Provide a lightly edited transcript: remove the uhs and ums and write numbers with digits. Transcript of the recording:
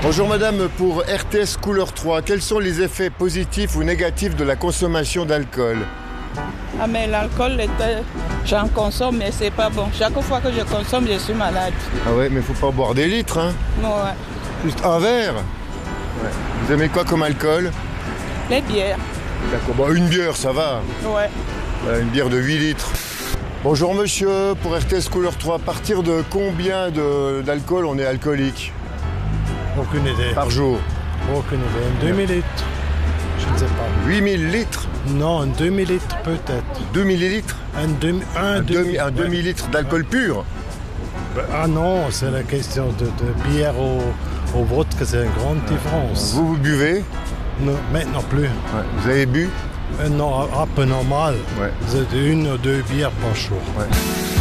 Bonjour madame, pour RTS Couleur 3, quels sont les effets positifs ou négatifs de la consommation d'alcool? Ah mais l'alcool, j'en consomme mais c'est pas bon. Chaque fois que je consomme, je suis malade. Ah ouais, mais faut pas boire des litres, hein? Ouais. Juste un verre? Ouais. Vous aimez quoi comme alcool? Les bières. D'accord, bah, une bière, ça va. Ouais. Une bière de 8 litres. Bonjour monsieur, pour RTS Couleur 3, à partir de combien d'alcool on est alcoolique? Aucune idée. Par jour? Aucune idée. 2000 litres. Je ne sais pas. 8000 litres? Non, un demi-litre peut-être. 2 millilitres? Un demi-litre d'alcool pur? Ah non, c'est la question de bière au vodka, c'est une grande différence. Vous buvez? Non, maintenant plus. Ouais. Vous avez bu? Non, un peu normal. Ouais. C'est une ou deux bières par jour. Ouais.